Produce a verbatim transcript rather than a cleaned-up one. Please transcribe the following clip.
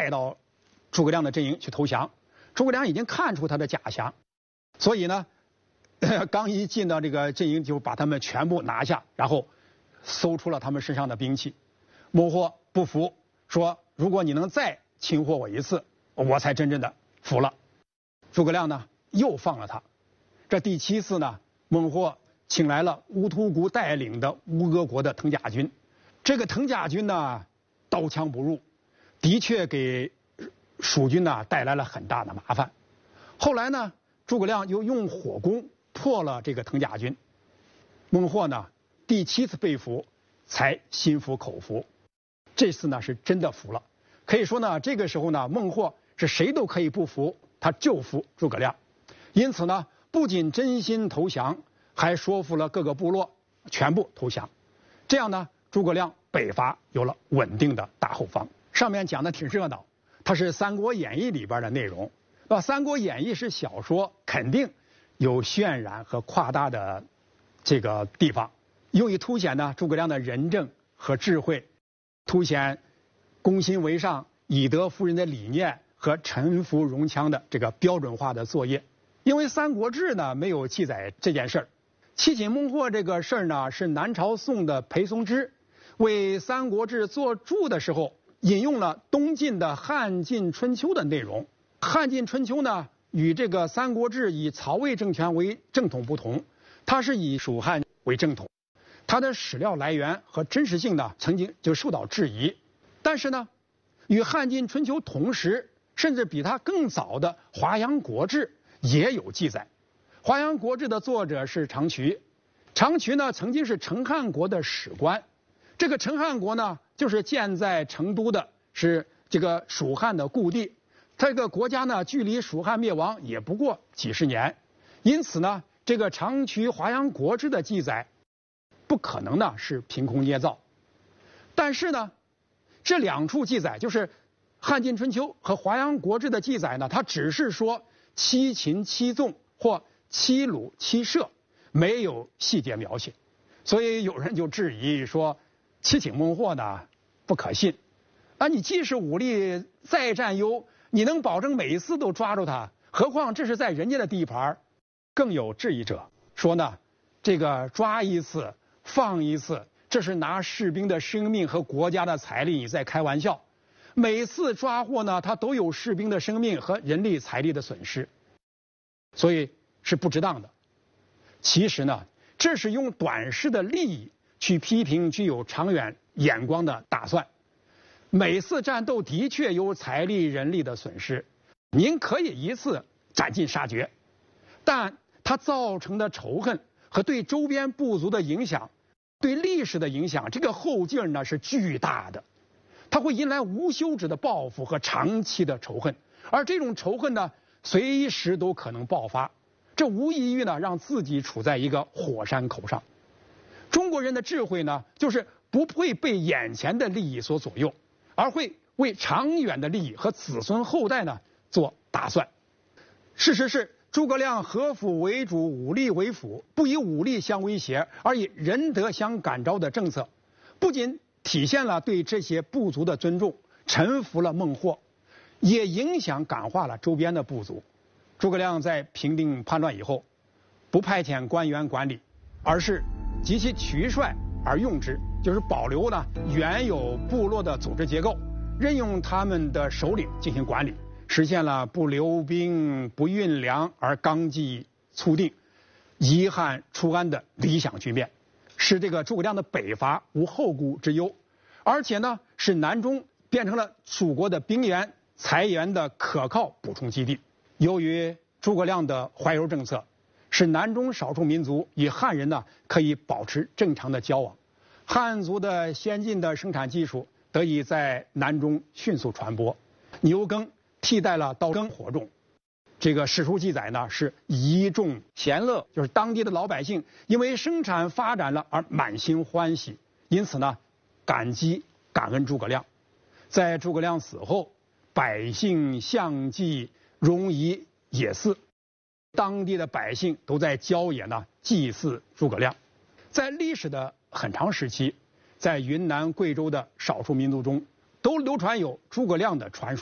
带到诸葛亮的阵营去投降。诸葛亮已经看出他的假降，所以呢，刚一进到这个阵营，就把他们全部拿下，然后搜出了他们身上的兵器。孟获不服，说如果你能再擒获我一次，我才真正的服了。诸葛亮呢又放了他。这第七次呢，孟获请来了乌突骨带领的乌俄国的藤甲军。这个藤甲军呢刀枪不入，的确给蜀军呢带来了很大的麻烦。后来呢，诸葛亮又用火攻破了这个藤甲军。孟获呢第七次被俘，才心服口服。这次呢是真的服了。可以说呢，这个时候呢，孟获是谁都可以不服，他就服诸葛亮。因此呢，不仅真心投降，还说服了各个部落全部投降。这样呢，诸葛亮北伐有了稳定的大后方。上面讲的挺热闹，它是《三国演义》里边的内容。那《三国演义》是小说，肯定有渲染和夸大的这个地方，用以凸显呢诸葛亮的仁政和智慧，凸显攻心为上、以德服人的理念和臣服容羌的这个标准化的作业。因为《三国志》呢没有记载这件事儿，七擒孟获这个事儿呢是南朝宋的裴松之为《三国志》作注的时候引用了东晋的《汉晋春秋》的内容。《汉晋春秋》呢与这个《三国志》以曹魏政权为正统不同，它是以蜀汉为正统，它的史料来源和真实性呢曾经就受到质疑。但是呢，与《汉晋春秋》同时，甚至比它更早的《华阳国志》也有记载。《华阳国志》的作者是长渠，长渠呢曾经是成汉国的史官。这个成汉国呢，就是建在成都的，是这个蜀汉的故地。这个国家呢，距离蜀汉灭亡也不过几十年，因此呢，这个长渠《华阳国志》的记载，不可能呢是凭空捏造。但是呢，这两处记载，就是《汉晋春秋》和《华阳国志》的记载呢，它只是说七擒七纵或七虏七射，没有细节描写。所以有人就质疑说，七擒孟获呢不可信。啊，你即使武力再占优，你能保证每一次都抓住他？何况这是在人家的地盘。更有质疑者说呢，这个抓一次放一次，这是拿士兵的生命和国家的财力你在开玩笑。每次抓获呢，它都有士兵的生命和人力财力的损失，所以是不值当的。其实呢，这是用短视的利益去批评具有长远眼光的打算。每次战斗的确有财力人力的损失，您可以一次斩尽杀绝，但它造成的仇恨和对周边部族的影响，对历史的影响，这个后劲呢是巨大的。它会引来无休止的报复和长期的仇恨，而这种仇恨呢，随时都可能爆发。这无异于呢，让自己处在一个火山口上。中国人的智慧呢，就是不会被眼前的利益所左右，而会为长远的利益和子孙后代呢做打算。事实是，诸葛亮合府为主，武力为辅，不以武力相威胁，而以仁德相感召的政策，不仅体现了对这些部族的尊重，臣服了孟获，也影响感化了周边的部族。诸葛亮在平定叛乱以后，不派遣官员管理，而是极其取帅而用之，就是保留呢原有部落的组织结构，任用他们的首领进行管理，实现了不留兵不运粮而纲纪促定，遗憾出安的理想局面，使这个诸葛亮的北伐无后顾之忧，而且呢使南中变成了蜀国的兵源财源的可靠补充基地。由于诸葛亮的怀柔政策，使南中少数民族与汉人呢可以保持正常的交往，汉族的先进的生产技术得以在南中迅速传播，牛耕替代了刀耕火种。这个史书记载呢是一众闲乐，就是当地的老百姓因为生产发展了而满心欢喜，因此呢感激感恩诸葛亮。在诸葛亮死后，百姓相继戎夷野祀，当地的百姓都在郊野呢祭祀诸葛亮。在历史的很长时期，在云南贵州的少数民族中都流传有诸葛亮的传说。